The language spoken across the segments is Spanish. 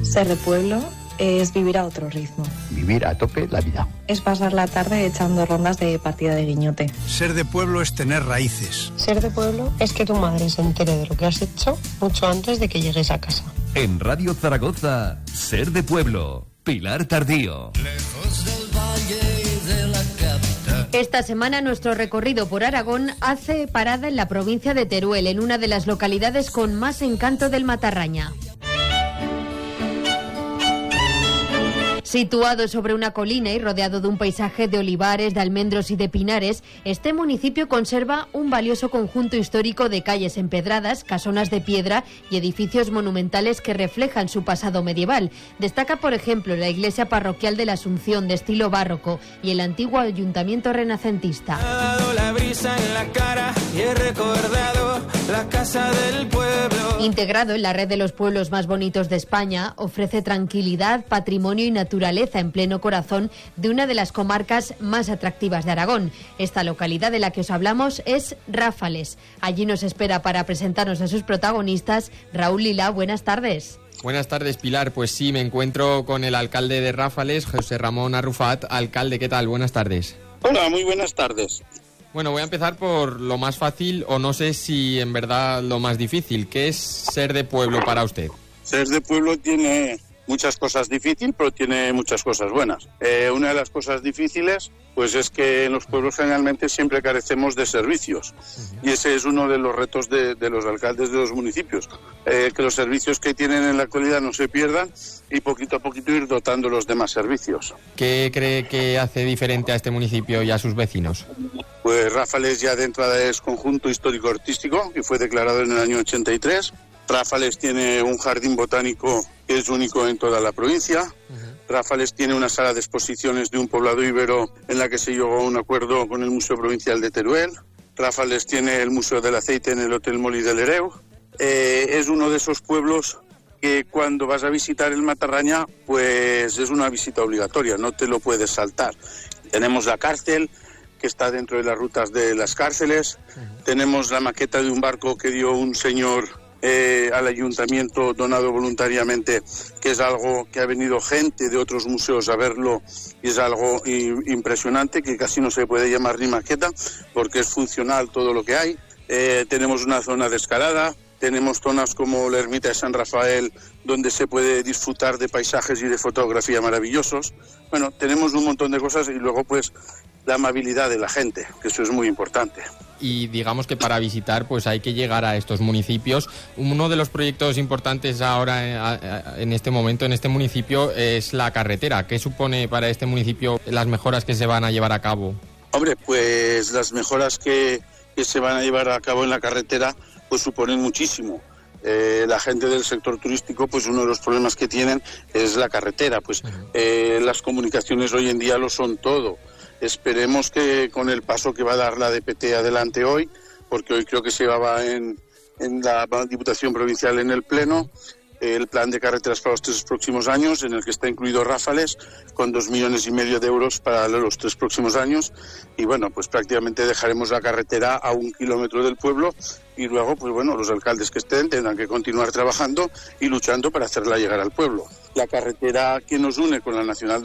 Ser de pueblo es vivir a otro ritmo. Vivir a tope la vida. Es pasar la tarde echando rondas de partida de guiñote. Ser de pueblo es tener raíces. Ser de pueblo es que tu madre se entere de lo que has hecho mucho antes de que llegues a casa. En Radio Zaragoza, Ser de pueblo, Pilar Tardío. Lejos del valle y de la capital. Esta semana nuestro recorrido por Aragón hace parada en la provincia de Teruel, en una de las localidades con más encanto del Matarraña. Situado sobre una colina y rodeado de un paisaje de olivares, de almendros y de pinares, este municipio conserva un valioso conjunto histórico de calles empedradas, casonas de piedra y edificios monumentales que reflejan su pasado medieval. Destaca, por ejemplo, la iglesia parroquial de la Asunción de estilo barroco y el antiguo ayuntamiento renacentista. Ha dado la brisa en la cara y he recordado la casa del pueblo. Integrado en la red de los pueblos más bonitos de España, ofrece tranquilidad, patrimonio y naturaleza en pleno corazón de una de las comarcas más atractivas de Aragón. Esta localidad de la que os hablamos es Ráfales. Allí nos espera para presentarnos a sus protagonistas Raúl Lila. Buenas tardes. Buenas tardes, Pilar. Pues sí, me encuentro con el alcalde de Ráfales, José Ramón Arrufat. Alcalde, ¿qué tal? Buenas tardes. Hola, muy buenas tardes. Bueno, voy a empezar por lo más fácil, o no sé si en verdad lo más difícil. ¿Qué es ser de pueblo para usted? Ser de pueblo tiene muchas cosas difíciles, pero tiene muchas cosas buenas. Una de las cosas difíciles, pues es que en los pueblos generalmente siempre carecemos de servicios. Y ese es uno de los retos de los alcaldes de los municipios. Que los servicios que tienen en la actualidad no se pierdan y poquito a poquito ir dotándolos de más servicios. ¿Qué cree que hace diferente a este municipio y a sus vecinos? Pues Ráfales ya de entrada es conjunto histórico-artístico y fue declarado en el año 83. Ráfales tiene un jardín botánico que es único en toda la provincia. Ráfales tiene una sala de exposiciones de un poblado íbero en la que se llegó a un acuerdo con el Museo Provincial de Teruel. Ráfales tiene el Museo del Aceite en el Hotel Molí del Hereu. Es uno de esos pueblos que cuando vas a visitar el Matarraña, pues es una visita obligatoria, no te lo puedes saltar. Tenemos la cárcel, que está dentro de las rutas de las cárceles. Tenemos la maqueta de un barco que dio un señor al ayuntamiento, donado voluntariamente, que es algo que ha venido gente de otros museos a verlo y es algo impresionante, que casi no se puede llamar ni maqueta porque es funcional todo lo que hay. Tenemos una zona de escalada, tenemos zonas como la ermita de San Rafael donde se puede disfrutar de paisajes y de fotografía maravillosos. Bueno, tenemos un montón de cosas y luego pues la amabilidad de la gente, que eso es muy importante. Y digamos que para visitar pues hay que llegar a estos municipios. Uno de los proyectos importantes ahora en este momento en este municipio es la carretera. ¿Qué supone para este municipio las mejoras que se van a llevar a cabo? Hombre, pues las mejoras que se van a llevar a cabo en la carretera pues suponen muchísimo. La gente del sector turístico, pues uno de los problemas que tienen es la carretera. Pues las comunicaciones hoy en día lo son todo. Esperemos que con el paso que va a dar la DPT adelante hoy, porque hoy creo que se llevaba en la Diputación Provincial en el Pleno, el plan de carreteras para los 3 próximos años, en el que está incluido Ráfales, con 2,5 millones de euros para los 3 próximos años. Y bueno, pues prácticamente dejaremos la carretera a 1 kilómetro del pueblo y luego, pues bueno, los alcaldes que estén tendrán que continuar trabajando y luchando para hacerla llegar al pueblo. La carretera que nos une con la Nacional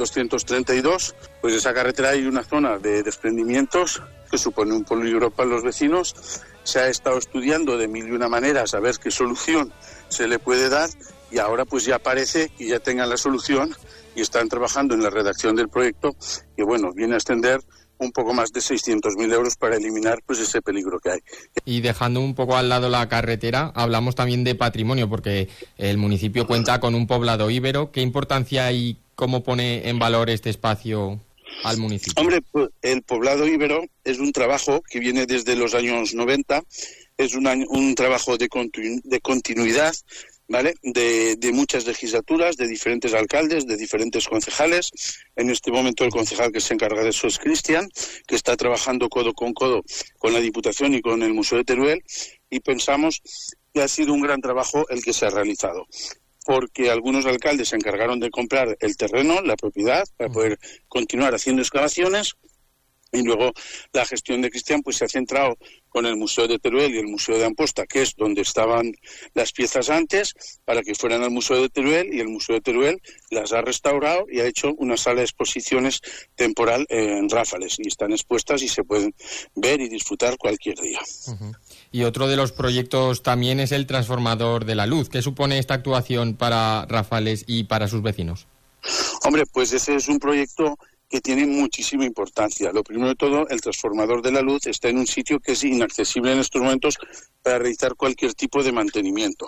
232, pues esa carretera hay una zona de desprendimientos que supone un peligro para los vecinos. Se ha estado estudiando de mil y una maneras a ver qué solución se le puede dar y ahora pues ya parece que ya tengan la solución y están trabajando en la redacción del proyecto que bueno, viene a extender un poco más de 600.000 euros para eliminar pues ese peligro que hay. Y dejando un poco al lado la carretera, hablamos también de patrimonio porque el municipio cuenta con un poblado íbero. ¿Qué importancia y cómo pone en valor este espacio al municipio? Hombre, pues el poblado íbero es un trabajo que viene desde los años 90, es un trabajo de continuidad, ¿vale? De muchas legislaturas, de diferentes alcaldes, de diferentes concejales. En este momento el concejal que se encarga de eso es Cristian, que está trabajando codo con la Diputación y con el Museo de Teruel, y pensamos que ha sido un gran trabajo el que se ha realizado, porque algunos alcaldes se encargaron de comprar el terreno, la propiedad, para poder continuar haciendo excavaciones, Y luego la gestión de Cristian pues se ha centrado con el Museo de Teruel y el Museo de Amposta, que es donde estaban las piezas antes, para que fueran al Museo de Teruel, y el Museo de Teruel las ha restaurado y ha hecho una sala de exposiciones temporal en Ráfales, y están expuestas y se pueden ver y disfrutar cualquier día. Y otro de los proyectos también es el Transformador de la Luz. ¿Qué supone esta actuación para Ráfales y para sus vecinos? Hombre, pues ese es un proyecto que tiene muchísima importancia. Lo primero de todo, el Transformador de la Luz está en un sitio que es inaccesible en estos momentos para realizar cualquier tipo de mantenimiento.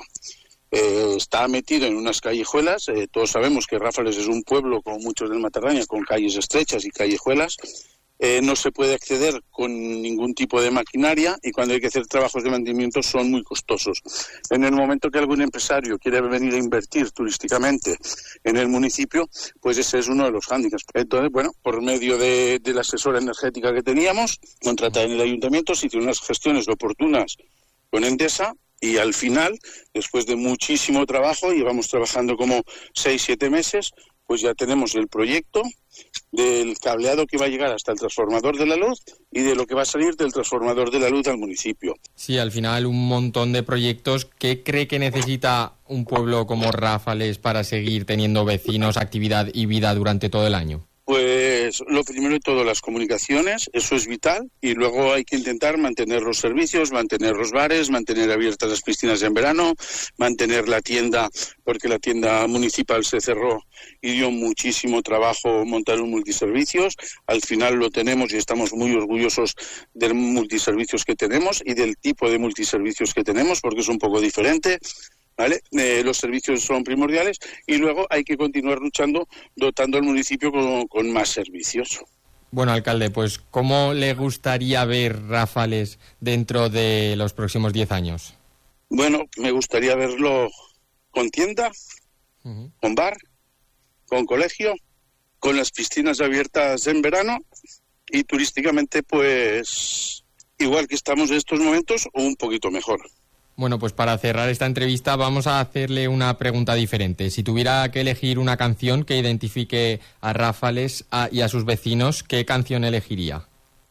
Está metido en unas callejuelas. Todos sabemos que Ráfales es un pueblo, como muchos del Matarraña, con calles estrechas y callejuelas. No se puede acceder con ningún tipo de maquinaria, y cuando hay que hacer trabajos de mantenimiento son muy costosos. En el momento que algún empresario quiere venir a invertir turísticamente en el municipio, pues ese es uno de los hándicaps. Entonces, bueno, por medio de la asesora energética que teníamos, contratada en el ayuntamiento, se hicieron unas gestiones oportunas con Endesa, y al final, después de muchísimo trabajo, llevamos trabajando como 6-7 meses, pues ya tenemos el proyecto del cableado que va a llegar hasta el Transformador de la Luz y de lo que va a salir del Transformador de la Luz al municipio. Sí, al final un montón de proyectos. ¿Qué cree que necesita un pueblo como Ráfales para seguir teniendo vecinos, actividad y vida durante todo el año? Pues lo primero de todo, las comunicaciones, eso es vital, y luego hay que intentar mantener los servicios, mantener los bares, mantener abiertas las piscinas en verano, mantener la tienda, porque la tienda municipal se cerró y dio muchísimo trabajo montar un multiservicios. Al final lo tenemos y estamos muy orgullosos del multiservicios que tenemos y del tipo de multiservicios que tenemos, porque es un poco diferente. ¿Vale? Los servicios son primordiales, y luego hay que continuar luchando, dotando al municipio con más servicios. Bueno, alcalde, pues ¿cómo le gustaría ver Ráfales dentro de los próximos 10 años? Bueno, me gustaría verlo con tienda, con bar, con colegio, con las piscinas abiertas en verano, y turísticamente pues igual que estamos en estos momentos o un poquito mejor. Bueno, pues para cerrar esta entrevista vamos a hacerle una pregunta diferente. Si tuviera que elegir una canción que identifique a Ráfales y a sus vecinos, ¿qué canción elegiría?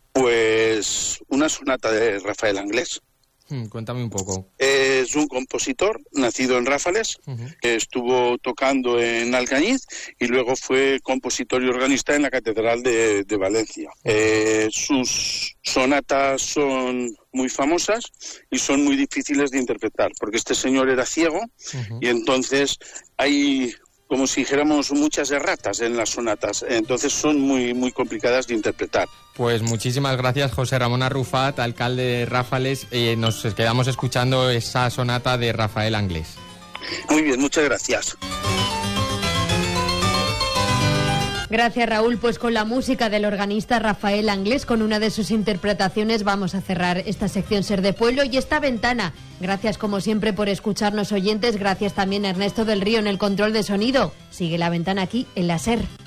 Pues una sonata de Rafael Anglés. Cuéntame un poco. Es un compositor nacido en Ráfales, que estuvo tocando en Alcañiz y luego fue compositor y organista en la Catedral de Valencia. Sus sonatas son muy famosas y son muy difíciles de interpretar, porque este señor era ciego y entonces hay, como si dijéramos, muchas erratas en las sonatas, entonces son muy, muy complicadas de interpretar. Pues muchísimas gracias, José Ramón Arrufat, alcalde de Ráfales. Nos quedamos escuchando esa sonata de Rafael Anglés. Muy bien, muchas gracias. Gracias, Raúl. Pues con la música del organista Rafael Anglés, con una de sus interpretaciones, vamos a cerrar esta sección Ser de Pueblo y esta ventana. Gracias, como siempre, por escucharnos, oyentes. Gracias también a Ernesto del Río en el control de sonido. Sigue la ventana aquí en la SER.